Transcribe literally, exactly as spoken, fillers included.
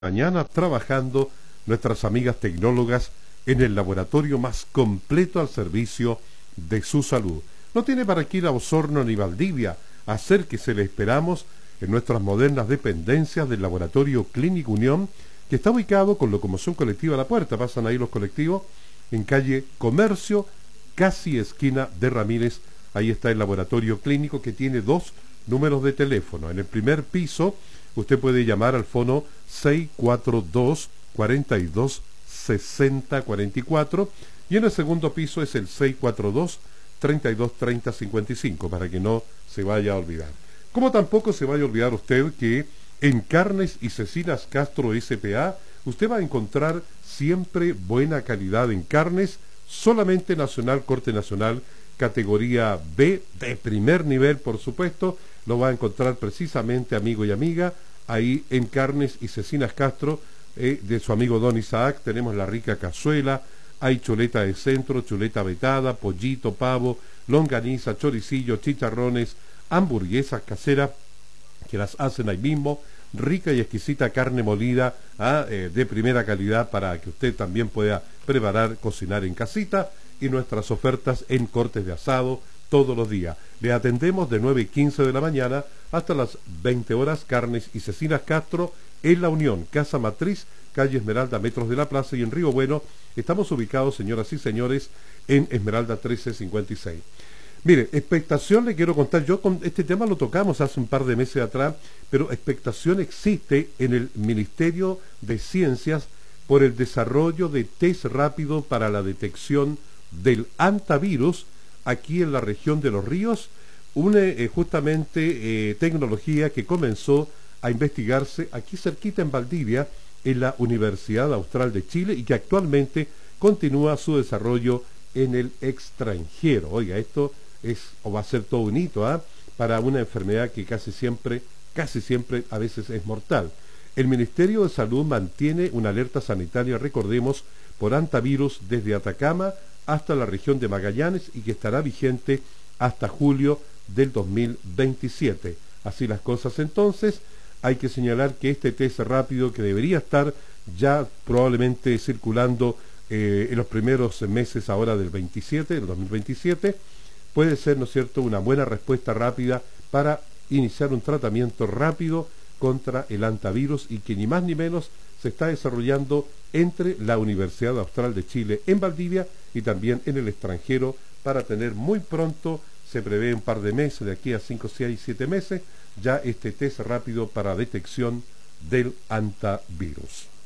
mañana trabajando nuestras amigas tecnólogas en el laboratorio más completo al servicio de su salud. No tiene para qué ir a Osorno ni Valdivia, acérquese, le esperamos en nuestras modernas dependencias del Laboratorio Clínico Unión, que está ubicado con locomoción colectiva a la puerta, pasan ahí los colectivos, en calle Comercio, casi esquina de Ramírez. Ahí está el laboratorio clínico, que tiene dos números de teléfono. En el primer piso usted puede llamar al fono seis cuatro dos, cuatro dos, seis cero cuatro cuatro y en el segundo piso es el seis cuatro dos, tres dos tres cero cinco cinco, para que no se vaya a olvidar. Como tampoco se vaya a olvidar usted que en Carnes y Cecinas Castro S P A usted va a encontrar siempre buena calidad en carnes, solamente nacional, corte nacional, categoría B, de primer nivel, por supuesto. Lo va a encontrar precisamente, amigo y amiga, ahí en Carnes y Cecinas Castro, eh, de su amigo Don Isaac. Tenemos la rica cazuela, hay chuleta de centro, chuleta vetada, pollito, pavo, longaniza, choricillo, chicharrones, hamburguesas caseras que las hacen ahí mismo, rica y exquisita carne molida, ah, eh, de primera calidad, para que usted también pueda preparar, cocinar en casita, y nuestras ofertas en cortes de asado todos los días. Le atendemos de nueve y quince de la mañana hasta las veinte horas. Carnes y Cecinas Castro, en La Unión, Casa Matriz, calle Esmeralda, metros de la plaza, y en Río Bueno estamos ubicados, señoras y señores, en Esmeralda trece cincuenta y seis. Mire, expectación, le quiero contar, yo con este tema lo tocamos hace un par de meses atrás, pero expectación existe en el Ministerio de Ciencias por el desarrollo de test rápido para la detección del hantavirus aquí en la región de Los Ríos, una eh, justamente eh, tecnología que comenzó a investigarse aquí cerquita en Valdivia, en la Universidad Austral de Chile, y que actualmente continúa su desarrollo en el extranjero. Oiga, esto es o va a ser todo un hito, ¿eh? para una enfermedad que casi siempre, casi siempre a veces es mortal. El Ministerio de Salud mantiene una alerta sanitaria, recordemos, por hantavirus desde Atacama hasta la región de Magallanes, y que estará vigente hasta julio del dos mil veintisiete. Así las cosas, entonces, hay que señalar que este test rápido, que debería estar ya probablemente circulando eh, en los primeros meses ahora del veintisiete, del dos mil veintisiete, puede ser, ¿no es cierto?, una buena respuesta rápida para iniciar un tratamiento rápido contra el hantavirus, y que ni más ni menos se está desarrollando entre la Universidad Austral de Chile en Valdivia y también en el extranjero, para tener muy pronto, se prevé un par de meses, de aquí a cinco, seis, siete meses, ya este test rápido para detección del hantavirus.